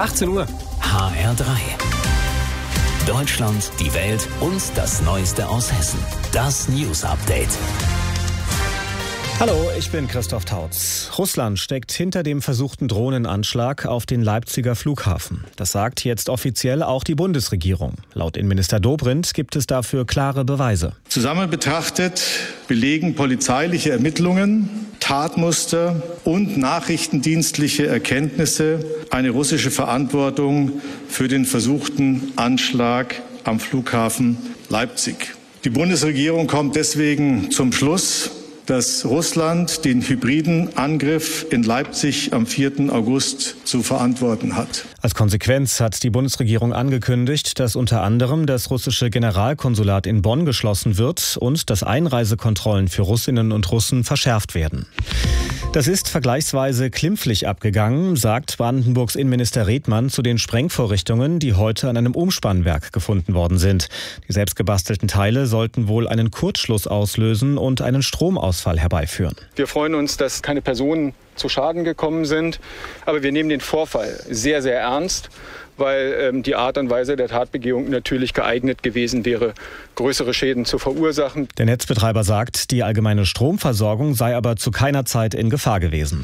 18 Uhr. HR3. Deutschland, die Welt und das Neueste aus Hessen. Das News Update. Hallo, ich bin Christoph Tautz. Russland steckt hinter dem versuchten Drohnenanschlag auf den Leipziger Flughafen. Das sagt jetzt offiziell auch die Bundesregierung. Laut Innenminister Dobrindt gibt es dafür klare Beweise. Zusammen betrachtet belegen polizeiliche Ermittlungen, Tatmuster und nachrichtendienstliche Erkenntnisse eine russische Verantwortung für den versuchten Anschlag am Flughafen Leipzig. Die Bundesregierung kommt deswegen zum Schluss, dass Russland den hybriden Angriff in Leipzig am 4. August zu verantworten hat. Als Konsequenz hat die Bundesregierung angekündigt, dass unter anderem das russische Generalkonsulat in Bonn geschlossen wird und dass Einreisekontrollen für Russinnen und Russen verschärft werden. Das ist vergleichsweise klimpflich abgegangen, sagt Brandenburgs Innenminister Redmann zu den Sprengvorrichtungen, die heute an einem Umspannwerk gefunden worden sind. Die selbstgebastelten Teile sollten wohl einen Kurzschluss auslösen und einen Stromausfall herbeiführen. Wir freuen uns, dass keine Personen zu Schaden gekommen sind, aber wir nehmen den Vorfall sehr, sehr ernst, weil die Art und Weise der Tatbegehung natürlich geeignet gewesen wäre, größere Schäden zu verursachen. Der Netzbetreiber sagt, die allgemeine Stromversorgung sei aber zu keiner Zeit in Gefahr gewesen.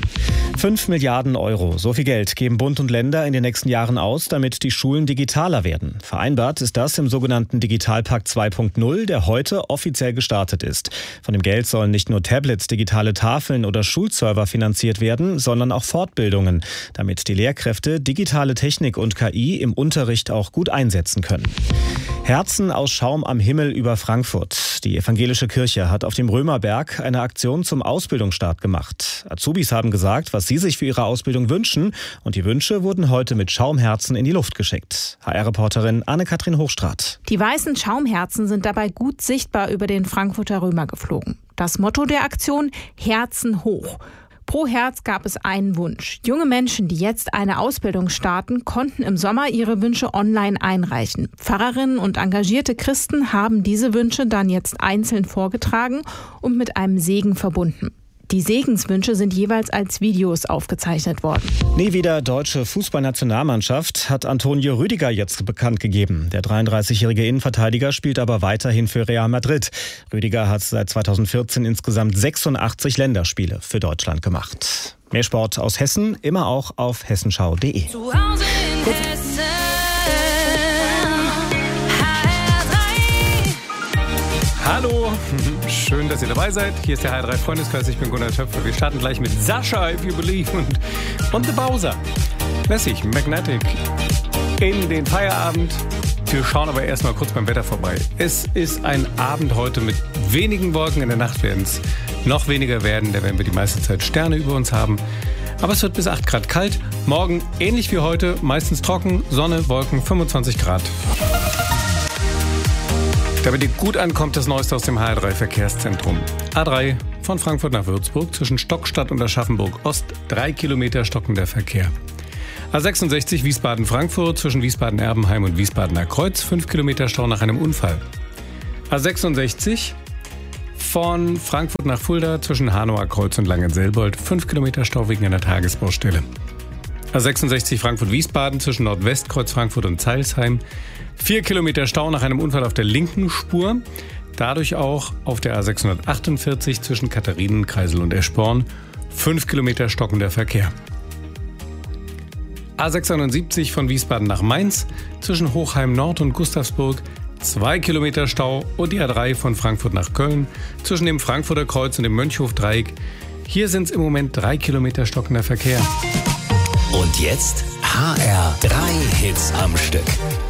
5 Milliarden Euro, so viel Geld geben Bund und Länder in den nächsten Jahren aus, damit die Schulen digitaler werden. Vereinbart ist das im sogenannten Digitalpakt 2.0, der heute offiziell gestartet ist. Von dem Geld sollen nicht nur Tablets, digitale Tafeln oder Schulserver finanziert werden, sondern auch Fortbildungen, damit die Lehrkräfte digitale Technik und KI im Unterricht auch gut einsetzen können. Herzen aus Schaum am Himmel über Frankfurt. Die evangelische Kirche hat auf dem Römerberg eine Aktion zum Ausbildungsstart gemacht. Azubis haben gesagt, was sie sich für ihre Ausbildung wünschen. Und die Wünsche wurden heute mit Schaumherzen in die Luft geschickt. HR-Reporterin Anne-Kathrin Hochstraat. Die weißen Schaumherzen sind dabei gut sichtbar über den Frankfurter Römer geflogen. Das Motto der Aktion: Herzen hoch. Pro Herz gab es einen Wunsch. Junge Menschen, die jetzt eine Ausbildung starten, konnten im Sommer ihre Wünsche online einreichen. Pfarrerinnen und engagierte Christen haben diese Wünsche dann jetzt einzeln vorgetragen und mit einem Segen verbunden. Die Segenswünsche sind jeweils als Videos aufgezeichnet worden. Nie wieder deutsche Fußballnationalmannschaft hat Antonio Rüdiger jetzt bekannt gegeben. Der 33-jährige Innenverteidiger spielt aber weiterhin für Real Madrid. Rüdiger hat seit 2014 insgesamt 86 Länderspiele für Deutschland gemacht. Mehr Sport aus Hessen, immer auch auf hessenschau.de. Zu Hause in Hessen. Hallo, schön, dass ihr dabei seid. Hier ist der HR3 Freundeskreis, ich bin Gunnar Töpfer. Wir starten gleich mit Sascha, If You Believe und The Bowser. Lässig, Magnetic in den Feierabend. Wir schauen aber erstmal kurz beim Wetter vorbei. Es ist ein Abend heute mit wenigen Wolken. In der Nacht werden es noch weniger werden. Da werden wir die meiste Zeit Sterne über uns haben. Aber es wird bis 8 Grad kalt. Morgen ähnlich wie heute, meistens trocken, Sonne, Wolken, 25 Grad. Damit ihr gut ankommt, das Neueste aus dem HR3 Verkehrszentrum. A3 von Frankfurt nach Würzburg zwischen Stockstadt und Aschaffenburg Ost 3 Kilometer stockender Verkehr. A66 Wiesbaden-Frankfurt zwischen Wiesbaden-Erbenheim und Wiesbadener Kreuz 5 Kilometer Stau nach einem Unfall. A66 von Frankfurt nach Fulda zwischen Hanauer Kreuz und Langenselbold 5 Kilometer Stau wegen einer Tagesbaustelle. A66 Frankfurt-Wiesbaden zwischen Nordwestkreuz Frankfurt und Zeilsheim 4 Kilometer Stau nach einem Unfall auf der linken Spur. Dadurch auch auf der A648 zwischen Katharinenkreisel und Eschborn 5 Kilometer stockender Verkehr. A671 von Wiesbaden nach Mainz zwischen Hochheim Nord und Gustavsburg 2 Kilometer Stau und die A3 von Frankfurt nach Köln zwischen dem Frankfurter Kreuz und dem Mönchhof-Dreieck. Hier sind es im Moment 3 Kilometer stockender Verkehr. Und jetzt HR3 Hits am Stück.